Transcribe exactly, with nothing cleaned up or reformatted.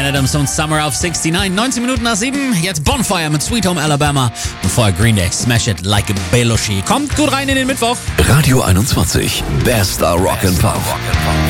Adams und Summer auf neunundsechzig. neunzehn Minuten nach sieben. Jetzt Bonfire mit Sweet Home Alabama. Und vorher Green Day, Smash It Like a Belushi. Kommt gut rein in den Mittwoch. Radio einundzwanzig. Bester Rock and Pop.